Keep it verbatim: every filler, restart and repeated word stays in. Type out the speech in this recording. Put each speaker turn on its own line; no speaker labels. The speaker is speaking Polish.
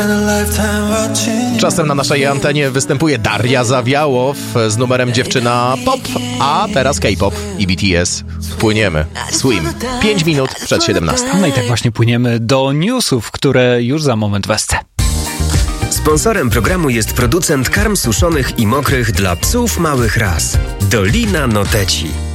Czasem na naszej antenie występuje Daria Zawiałow z numerem Dziewczyna Pop, a teraz K-pop i B T S. Płyniemy. Swim. pięć minut przed siedemnastą.
No i tak właśnie płyniemy do newsów, które już za moment wescę.
Sponsorem programu jest producent karm suszonych i mokrych dla psów małych ras. Dolina Noteci.